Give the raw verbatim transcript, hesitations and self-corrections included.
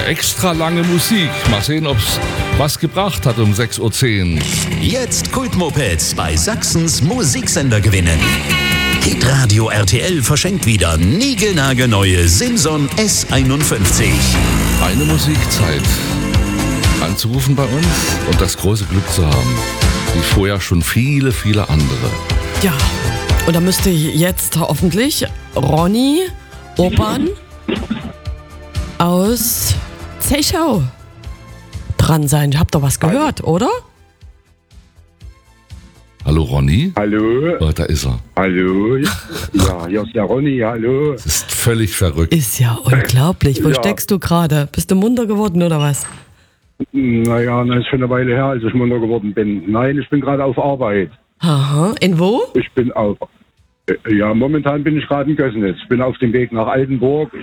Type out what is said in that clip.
extra lange Musik. Mal sehen, ob's was gebracht hat um sechs Uhr zehn. Jetzt Kultmopeds bei Sachsens Musiksender gewinnen. Hitradio R T L verschenkt wieder niegelnagelneue Simson S einundfünfzig. Eine Musikzeit. Anzurufen bei uns und das große Glück zu haben, wie vorher schon viele, viele andere. Ja, und da müsste jetzt hoffentlich Ronny Opern aus Zechau dran sein. Habt ihr was gehört, oder? Hallo Ronny? Hallo? Oh, da ist er. Hallo? Ja, hier ist der Ronny, hallo. Das ist völlig verrückt. Ist ja unglaublich. Wo Ja. steckst du gerade? Bist du munter geworden oder was? Naja, das ist schon eine Weile her, als ich munter geworden bin. Nein, ich bin gerade auf Arbeit. Aha, in wo? Ich bin auf... äh, Ja, momentan bin ich gerade in Gößnitz. Ich bin auf dem Weg nach Altenburg.